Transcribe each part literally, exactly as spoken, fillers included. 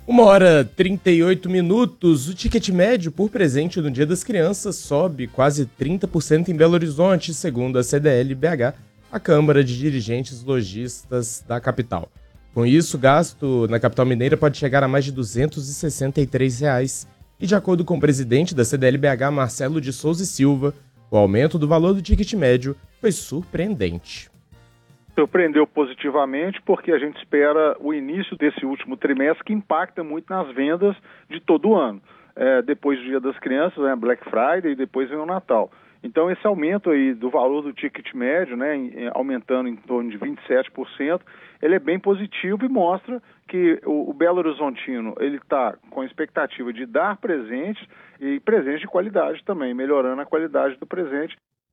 Uma hora e trinta e oito minutos, o ticket médio por presente no Dia das Crianças sobe quase trinta por cento em Belo Horizonte, segundo a C D L B H, a Câmara de Dirigentes Lojistas da capital. Com isso, o gasto na capital mineira pode chegar a mais de duzentos e sessenta e três reais. E de acordo com o presidente da C D L B H, Marcelo de Souza e Silva, o aumento do valor do ticket médio foi surpreendente. Surpreendeu positivamente porque a gente espera o início desse último trimestre que impacta muito nas vendas de todo o ano. É, depois do Dia das Crianças, né, Black Friday e depois vem o Natal. Então esse aumento aí do valor do ticket médio, né, em, aumentando em torno de vinte e sete por cento, ele é bem positivo e mostra que o, o Belo Horizontino ele está com a expectativa de dar presentes e presentes de qualidade também, melhorando a qualidade do presente.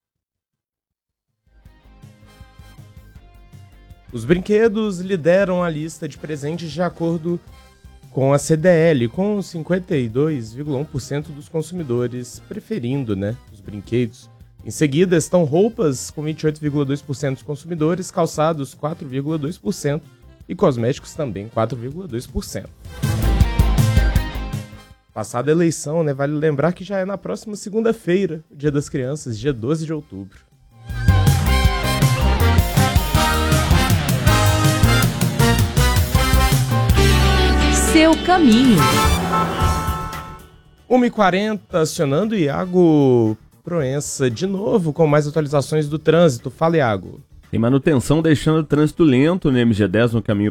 Os brinquedos lideram a lista de presentes de acordo com a C D L, com cinquenta e dois vírgula um por cento dos consumidores preferindo, né, os brinquedos. Em seguida estão roupas, com vinte e oito vírgula dois por cento dos consumidores, calçados, quatro vírgula dois por cento e cosméticos também, quatro vírgula dois por cento. Passada a eleição, né, vale lembrar que já é na próxima segunda-feira, o Dia das Crianças, dia doze de outubro. Seu caminho. uma e quarenta, acionando o Iago Proença de novo com mais atualizações do trânsito. Fala, Iago. Tem manutenção deixando o trânsito lento no M G dez no caminho